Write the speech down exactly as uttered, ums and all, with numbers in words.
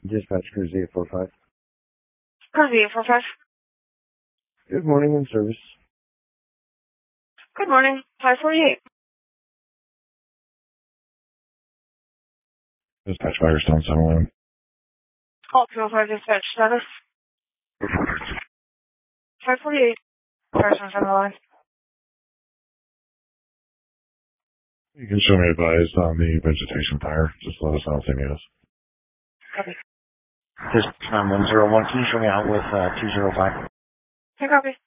Dispatch Cruise eight four five. Cruise eight four five. Good morning in service. Good morning. five forty-eight. Dispatch Firestone seven eleven. Call two oh five dispatch status. five forty-eight. Firestone seven eleven. You can show me advised on the vegetation fire. Just let us know if they need us. Copy. This is um, one zero one. Can you show me out with uh, two zero five? Okay, copy.